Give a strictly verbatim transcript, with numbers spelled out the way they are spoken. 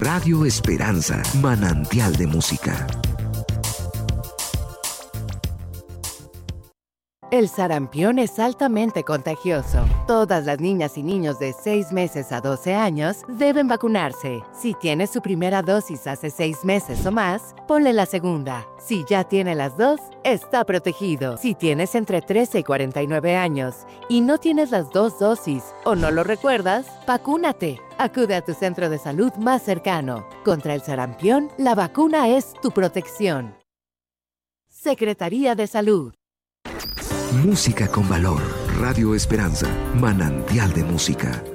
Radio Esperanza, manantial de música. El sarampión es altamente contagioso. Todas las niñas y niños de seis meses a doce años deben vacunarse. Si tiene su primera dosis hace seis meses o más, ponle la segunda. Si ya tiene las dos, está protegido. Si tienes entre trece y cuarenta y nueve años y no tienes las dos dosis o no lo recuerdas, vacúnate. Acude a tu centro de salud más cercano. Contra el sarampión, la vacuna es tu protección. Secretaría de Salud. Música con valor. Radio Esperanza, manantial de música.